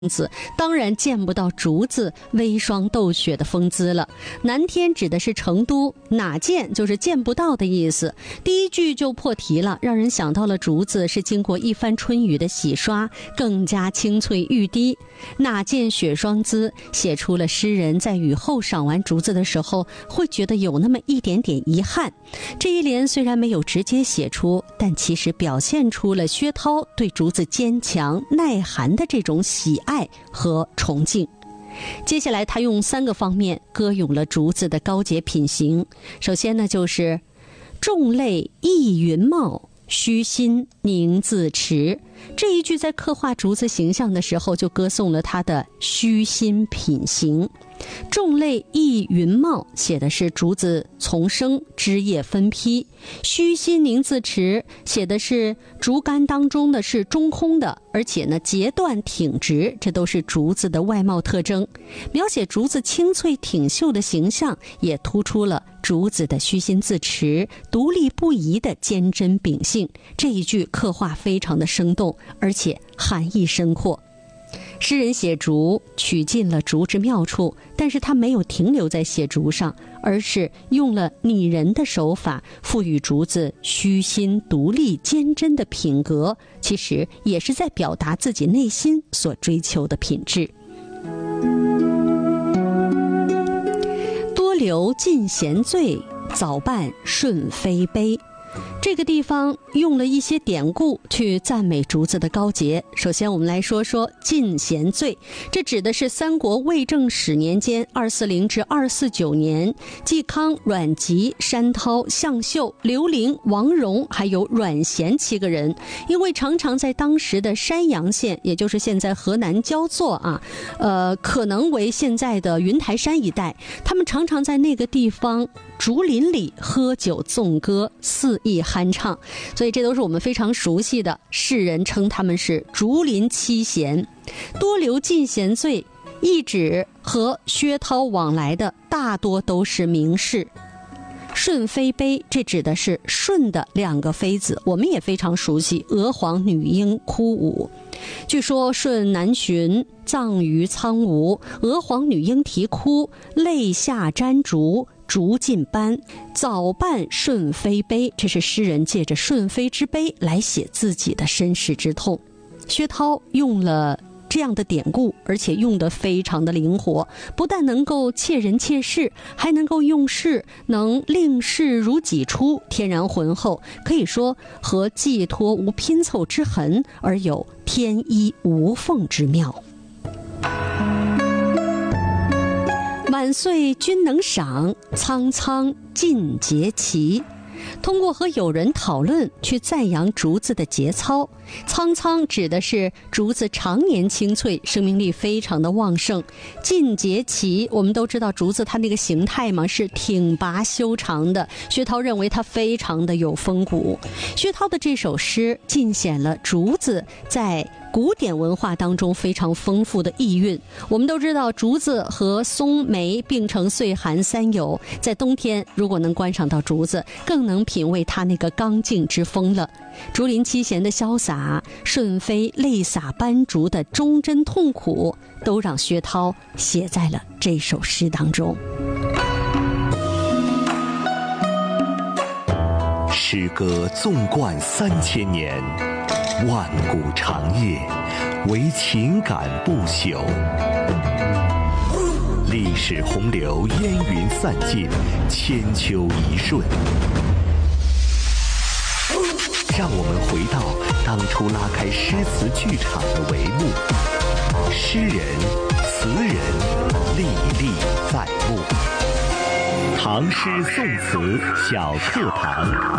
子，当然见不到竹子微霜斗雪的风姿了。南天指的是成都，哪见就是见不到的意思。第一句就破题了，让人想到了竹子是经过一番春雨的洗刷，更加青翠欲滴。哪见雪霜姿，写出了诗人在雨后赏完竹子的时候，会觉得有那么一点点遗憾。这一联虽然没有直接写出，但其实表现出了薛涛对竹子坚强耐寒的这种喜爱和崇敬。接下来他用3个方面歌咏了竹子的高洁品行。首先呢，就是众类异云貌，虚心凝自持。这一句在刻画竹子形象的时候，就歌颂了他的虚心品行。众类异云貌写的是竹子丛生，枝叶分批；虚心凝自持写的是竹竿当中的是中空的，而且呢截断挺直，这都是竹子的外貌特征。描写竹子清脆挺秀的形象，也突出了竹子的虚心自持、独立不移的坚贞秉性。这一句刻画非常的生动，而且含义深阔。诗人写竹取尽了竹之妙处，但是他没有停留在写竹上，而是用了拟人的手法，赋予竹子虚心独立坚贞的品格，其实也是在表达自己内心所追求的品质。多留尽闲醉，早办顺飞杯。这个地方用了一些典故去赞美竹子的高洁。首先我们来说说尽闲醉，这指的是三国魏正始年间240至249年，嵇康、阮籍、山涛、向秀、刘伶、王戎还有阮咸7个人，因为常常在当时的山阳县，也就是现在河南焦作可能为现在的云台山一带，他们常常在那个地方竹林里喝酒纵歌，肆意酣畅，所以这都是我们非常熟悉的。世人称他们是竹林七贤。多留尽闲醉一指和薛涛往来的大多都是名士。顺妃杯，这指的是舜的2个妃子，我们也非常熟悉娥皇女英哭舞。据说舜南巡，葬于苍梧，娥皇女英啼哭，泪下沾竹，竹尽斑，早办顺妃杯，这是诗人借着顺妃之杯来写自己的身世之痛。薛涛用了这样的典故，而且用得非常的灵活，不但能够切人切事，还能够用事能令事如己出，天然浑厚，可以说和寄托无拼凑之痕，而有天衣无缝之妙。晚岁君能赏，苍苍尽节齐。通过和友人讨论去赞扬竹子的节操。苍苍指的是竹子常年青翠，生命力非常的旺盛。尽节齐，我们都知道竹子它那个形态嘛，是挺拔修长的，薛涛认为它非常的有风骨。薛涛的这首诗尽显了竹子在古典文化当中非常丰富的意蕴。我们都知道竹子和松梅并称岁寒3友，在冬天如果能观赏到竹子，更能品味它那个刚劲之风了。竹林七贤的潇洒，顺妃泪洒斑竹的忠贞痛苦，都让薛涛写在了这首诗当中。 诗歌纵贯3000年，万古长夜，唯情感不朽。历史洪流烟云散尽，千秋一瞬。让我们回到当初拉开诗词剧场的帷幕，诗人、词人历历在目。唐诗宋词小课堂。